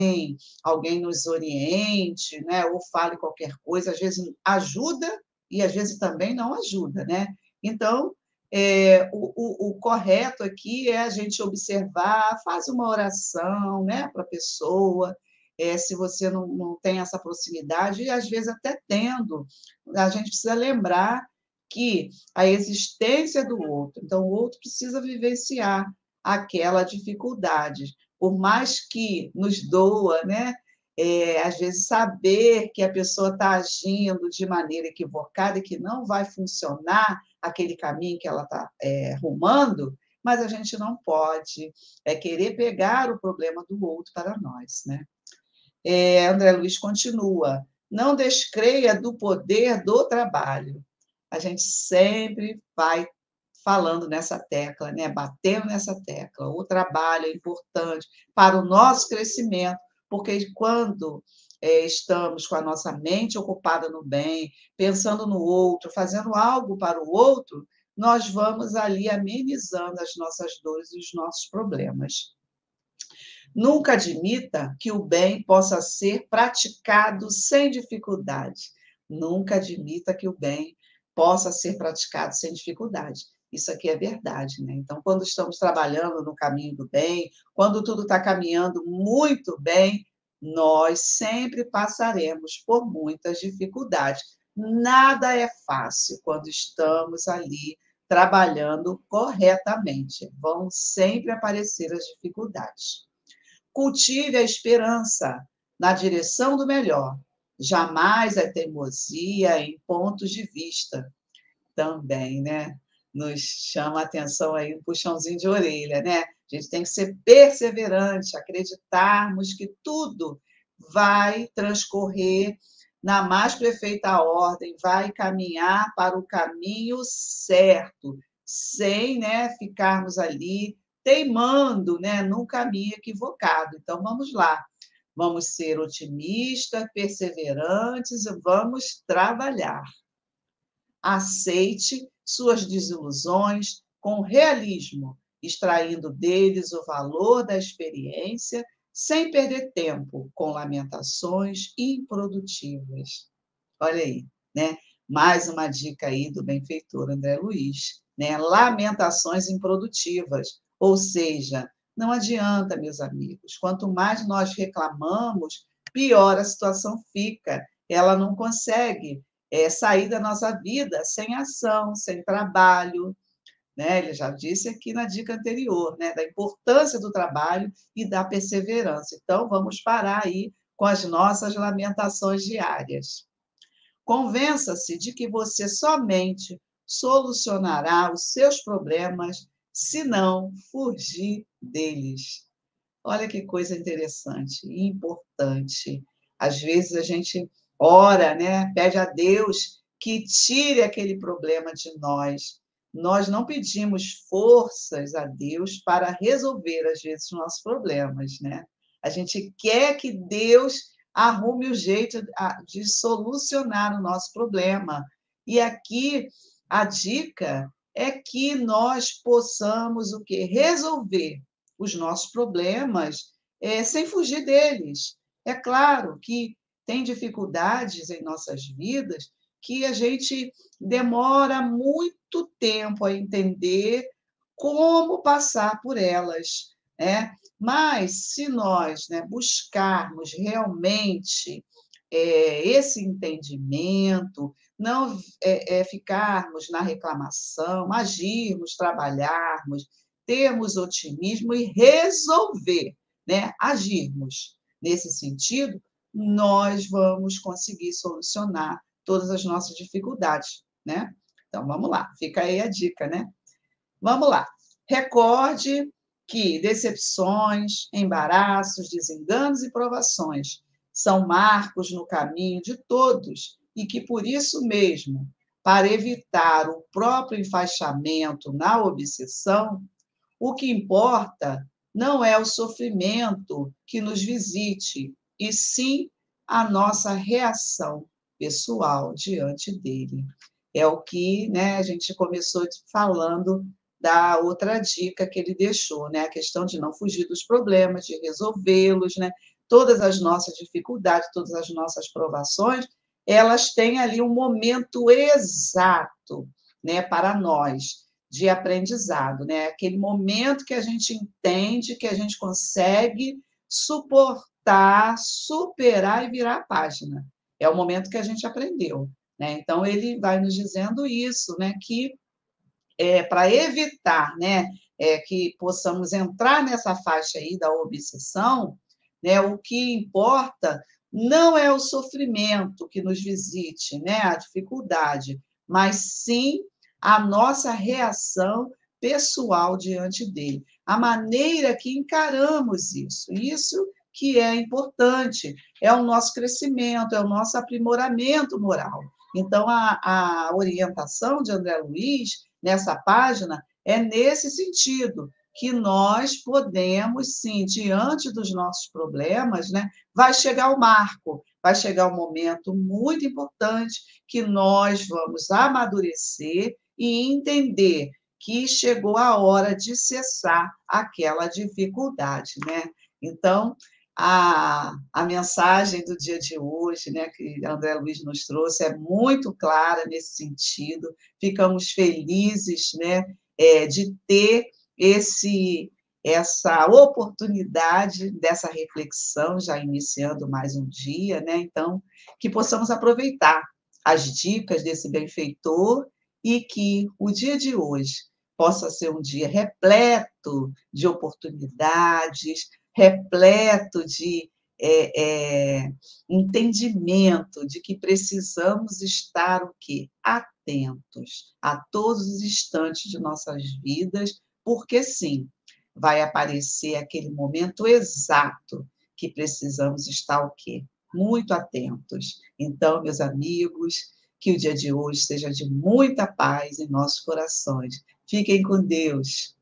alguém nos oriente, né? Ou fale qualquer coisa, às vezes ajuda e às vezes também não ajuda, né? Então, o correto aqui é a gente observar, faz uma oração, né, para a pessoa, se você não tem essa proximidade, e às vezes até tendo, a gente precisa lembrar que a existência do outro, então o outro precisa vivenciar aquela dificuldade, por mais que nos doa, né? Às vezes saber que a pessoa está agindo de maneira equivocada e que não vai funcionar aquele caminho que ela está rumando, mas a gente não pode querer pegar o problema do outro para nós, né? André Luiz continua, não descreia do poder do trabalho. A gente sempre vai falando nessa tecla, né? Batendo nessa tecla. O trabalho é importante para o nosso crescimento, porque quando estamos com a nossa mente ocupada no bem, pensando no outro, fazendo algo para o outro, nós vamos ali amenizando as nossas dores e os nossos problemas. Nunca admita que o bem possa ser praticado sem dificuldade. Nunca admita que o bem possa ser praticado sem dificuldade. Isso aqui é verdade, né? Então, quando estamos trabalhando no caminho do bem, quando tudo está caminhando muito bem, nós sempre passaremos por muitas dificuldades. Nada é fácil quando estamos ali trabalhando corretamente. Vão sempre aparecer as dificuldades. Cultive a esperança na direção do melhor, jamais a teimosia em pontos de vista. Também, né? Nos chama a atenção aí um puxãozinho de orelha, né? A gente tem que ser perseverante, acreditarmos que tudo vai transcorrer na mais perfeita ordem, vai caminhar para o caminho certo, sem, né, ficarmos ali teimando, né, num caminho equivocado. Então, vamos lá. Vamos ser otimistas, perseverantes e vamos trabalhar. Aceite suas desilusões com realismo, extraindo deles o valor da experiência, sem perder tempo com lamentações improdutivas. Olha aí, né? Mais uma dica aí do benfeitor André Luiz, né? Lamentações improdutivas, ou seja, não adianta, meus amigos, quanto mais nós reclamamos, pior a situação fica. Ela não consegue sair da nossa vida sem ação, sem trabalho, né? Ele já disse aqui na dica anterior, né? Da importância do trabalho e da perseverança. Então, vamos parar aí com as nossas lamentações diárias. Convença-se de que você somente solucionará os seus problemas se não fugir deles. Olha que coisa interessante e importante. Às vezes a gente ora, né? Pede a Deus que tire aquele problema de nós. Nós não pedimos forças a Deus para resolver, às vezes, os nossos problemas, né? A gente quer que Deus arrume o jeito de solucionar o nosso problema. E aqui a dica é que nós possamos o quê? Resolver os nossos problemas sem fugir deles. É claro que tem dificuldades em nossas vidas que a gente demora muito tempo a entender como passar por elas, né? Mas se nós, né, buscarmos realmente esse entendimento, não ficarmos na reclamação, agirmos, trabalharmos, termos otimismo e resolver, né, agirmos nesse sentido, nós vamos conseguir solucionar todas as nossas dificuldades, né? Então vamos lá, fica aí a dica, né? Vamos lá. Recorde que decepções, embaraços, desenganos e provações são marcos no caminho de todos e que, por isso mesmo, para evitar o próprio enfaixamento na obsessão, o que importa não é o sofrimento que nos visite, e sim a nossa reação pessoal diante dele. É o que, né, a gente começou falando da outra dica que ele deixou, né? A questão de não fugir dos problemas, de resolvê-los, né? todas as nossas dificuldades, todas as nossas provações, elas têm ali um momento exato, né, para nós, de aprendizado, né? Aquele momento que a gente entende, que a gente consegue suportar, superar e virar a página. É o momento que a gente aprendeu, né? Então, ele vai nos dizendo isso, né? Que para evitar, né, que possamos entrar nessa faixa aí da obsessão, né, o que importa não é o sofrimento que nos visite, né, a dificuldade, mas sim a nossa reação pessoal diante dele, a maneira que encaramos isso que é importante, é o nosso crescimento, é o nosso aprimoramento moral. Então, a orientação de André Luiz nessa página é nesse sentido, que nós podemos, sim, diante dos nossos problemas, né, vai chegar o marco, vai chegar um momento muito importante que nós vamos amadurecer e entender que chegou a hora de cessar aquela dificuldade, né? Então, a mensagem do dia de hoje, né, que André Luiz nos trouxe, é muito clara nesse sentido. Ficamos felizes, né, de ter essa oportunidade dessa reflexão, já iniciando mais um dia, né? Então, que possamos aproveitar as dicas desse benfeitor e que o dia de hoje possa ser um dia repleto de oportunidades, repleto de entendimento de que precisamos estar o quê? Atentos a todos os instantes de nossas vidas, porque sim, vai aparecer aquele momento exato que precisamos estar o quê? Muito atentos. Então, meus amigos, que o dia de hoje seja de muita paz em nossos corações. Fiquem com Deus.